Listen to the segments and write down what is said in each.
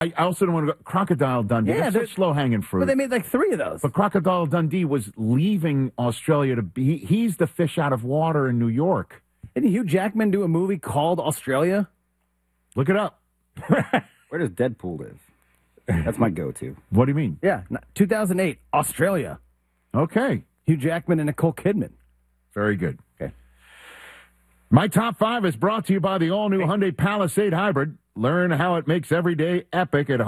I also don't want to go. Crocodile Dundee. Yeah, That's such slow-hanging fruit. But they made like 3 of those. But Crocodile Dundee was leaving Australia to be. He's the fish out of water in New York. Didn't Hugh Jackman do a movie called Australia? Look it up. Where does Deadpool live? That's my go-to. What do you mean? Yeah, 2008, Australia. Okay. Hugh Jackman and Nicole Kidman. Very good. Okay. My top 5 is brought to you by the all-new Hyundai Palisade Hybrid. Learn how it makes every day epic at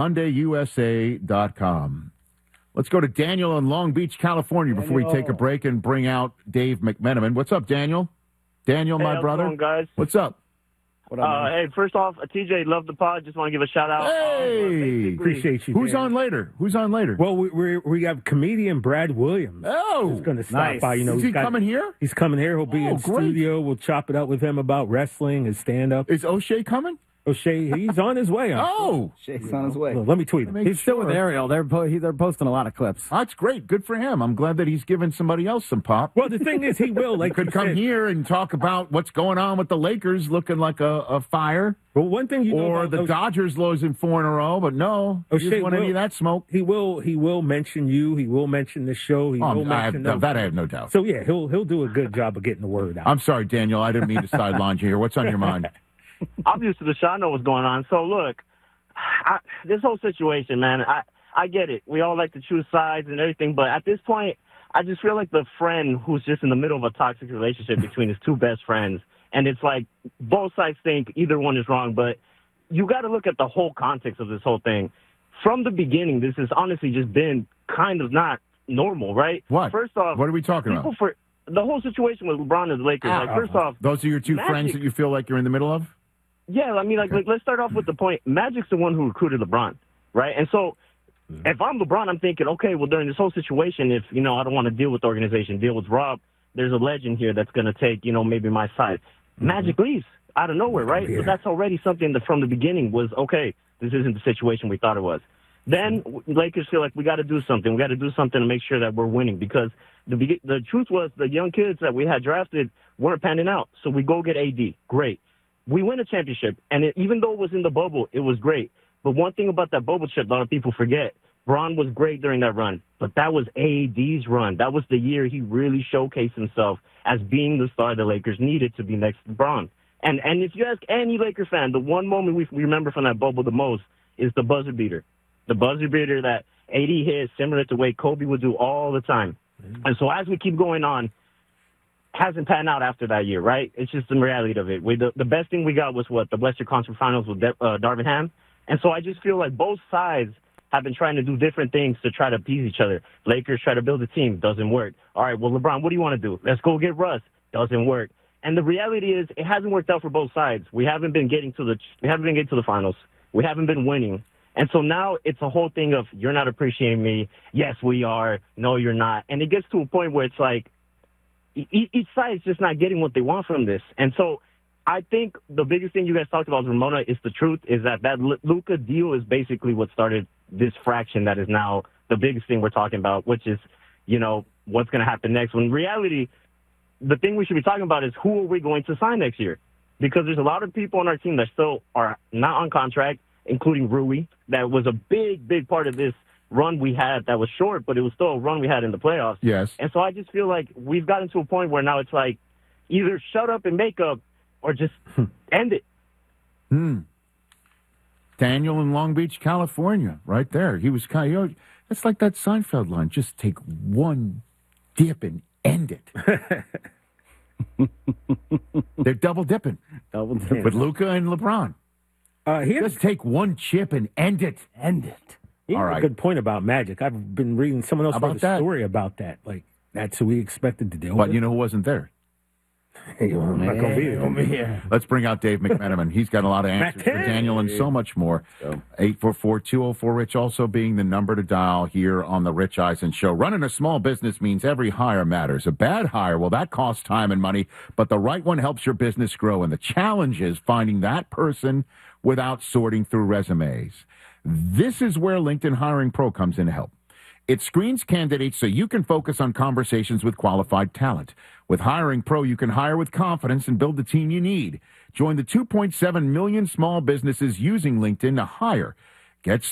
HyundaiUSA.com. Let's go to Daniel in Long Beach, California, before we take a break and bring out Dave McMenamin. What's up, Daniel? Daniel, Hey, my how's it brother. going, guys? What's up? Hey, first off, TJ, love the pod. Just want to give a shout out. Hey, appreciate you. Who's Dan. on later? Well, we have comedian Brad Williams. Oh, he's going to stop by. Is he coming here? He's coming here. He'll be in studio. We'll chop it up with him about wrestling and stand up. Is O'Shea coming? O'Shea, he's on his way. Shay's on his way. Let me tweet him. He's still with Ariel. They're posting a lot of clips. That's great. Good for him. I'm glad that he's giving somebody else some pop. Well, the thing is, he will. Like could come here and talk about what's going on with the Lakers looking like a fire. Well, one thing you know or about the Dodgers losing 4 in a row, but no, he doesn't want any of that smoke. He will mention you. He will mention the show. He will mention that I have no doubt. So yeah, he'll do a good job of getting the word out. I'm sorry, Daniel. I didn't mean to sideline you here. What's on your mind? I'm used to the show. I know what's going on. So, look, this whole situation, man, I get it. We all like to choose sides and everything, but at this point, I just feel like the friend who's just in the middle of a toxic relationship between his 2 best friends, and it's like both sides think either one is wrong, but you got to look at the whole context of this whole thing. From the beginning, this has honestly just been kind of not normal, right? What? First off, what are we talking about? The whole situation with LeBron and the Lakers, first off, those are your 2 friends that you feel like you're in the middle of? Yeah, I mean, like, let's start off with the point. Magic's the one who recruited LeBron, right? And so if I'm LeBron, I'm thinking, okay, well, during this whole situation, if, I don't want to deal with the organization, deal with Rob, there's a legend here that's going to take, maybe my side. Magic leaves out of nowhere, right? So that's already something that from the beginning was, okay, this isn't the situation we thought it was. Then Lakers feel like we got to do something. We got to do something to make sure that we're winning because the truth was the young kids that we had drafted weren't panning out. So we go get AD. Great. We win a championship, and even though it was in the bubble, it was great. But one thing about that bubble trip, a lot of people forget, Bron was great during that run, but that was AD's run. That was the year he really showcased himself as being the star the Lakers needed to be next to Bron. And if you ask any Laker fan, the one moment we remember from that bubble the most is the buzzer beater. The buzzer beater that AD hit, similar to the way Kobe would do all the time. And so as we keep going on, hasn't panned out after that year, right? It's just the reality of it. The best thing we got was the Western Conference Finals with Darvin Ham. And so I just feel like both sides have been trying to do different things to try to appease each other. Lakers try to build a team. Doesn't work. All right, well, LeBron, what do you want to do? Let's go get Russ. Doesn't work. And the reality is it hasn't worked out for both sides. We haven't been getting to the finals. We haven't been winning. And so now it's a whole thing of you're not appreciating me. Yes, we are. No, you're not. And it gets to a point where it's like, each side is just not getting what they want from this. And so I think the biggest thing you guys talked about, Ramona, is the truth, is that Luka deal is basically what started this fraction that is now the biggest thing we're talking about, which is, what's going to happen next. When in reality, the thing we should be talking about is who are we going to sign next year? Because there's a lot of people on our team that still are not on contract, including Rui. That was a big, big part of this run we had that was short, but it was still a run we had in the playoffs. Yes. And so I just feel like we've gotten to a point where now it's like either shut up and make up or just end it. Daniel in Long Beach, California, right there. He was kind of, that's like that Seinfeld line. Just take one dip and end it. They're double dipping. With Luka and LeBron. Just take one chip and end it. End it. He had a good point about Magic. I've been reading someone else wrote a story about that. Like, that's who we expected to deal with. But you know who wasn't there? I'm not going to be there. Let's bring out Dave McMenamin. He's got a lot of answers for Daniel and so much more. 844-204-RICH also being the number to dial here on the Rich Eisen Show. Running a small business means every hire matters. A bad hire, well, that costs time and money, but the right one helps your business grow. And the challenge is finding that person without sorting through resumes. This is where LinkedIn Hiring Pro comes in to help. It screens candidates so you can focus on conversations with qualified talent. With Hiring Pro, you can hire with confidence and build the team you need. Join the 2.7 million small businesses using LinkedIn to hire. gets